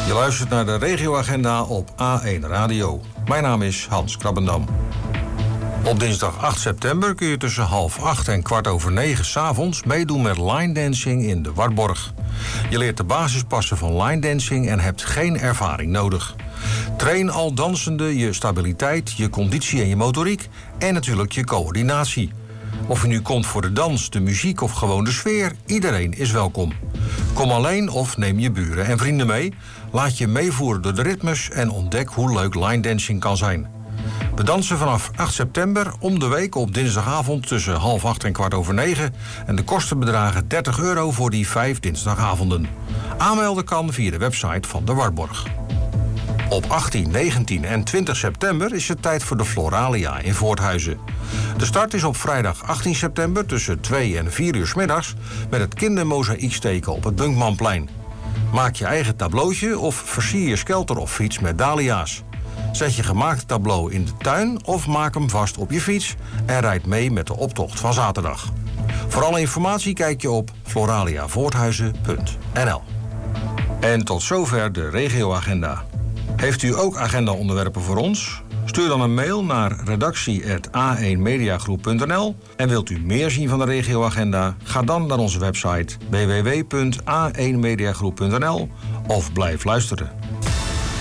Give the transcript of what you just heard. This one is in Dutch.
Je luistert naar de regioagenda op A1 Radio. Mijn naam is Hans Krabbendam. Op dinsdag 8 september kun je tussen 7:30 en 9:15 s'avonds meedoen met line dancing in de Wartborg. Je leert de basispassen van line dancing en hebt geen ervaring nodig. Train al dansende je stabiliteit, je conditie en je motoriek en natuurlijk je coördinatie. Of je nu komt voor de dans, de muziek of gewoon de sfeer, iedereen is welkom. Kom alleen of neem je buren en vrienden mee. Laat je meevoeren door de ritmes en ontdek hoe leuk line dancing kan zijn. We dansen vanaf 8 september om de week op dinsdagavond tussen 7:30 en 9:15. En de kosten bedragen €30 voor die 5 dinsdagavonden. Aanmelden kan via de website van de Wartborg. Op 18, 19 en 20 september is het tijd voor de Floralia in Voorthuizen. De start is op vrijdag 18 september tussen 2 en 4 uur 's middags met het kindermozaïeksteken op het Bunkmanplein. Maak je eigen tableautje of versier je skelter of fiets met dahlia's. Zet je gemaakte tableau in de tuin of maak hem vast op je fiets en rijd mee met de optocht van zaterdag. Voor alle informatie kijk je op floraliavoorthuizen.nl. En tot zover de regioagenda. Heeft u ook agendaonderwerpen voor ons? Stuur dan een mail naar redactie@a1mediagroep.nl. En wilt u meer zien van de regioagenda? Ga dan naar onze website www.a1mediagroep.nl of blijf luisteren.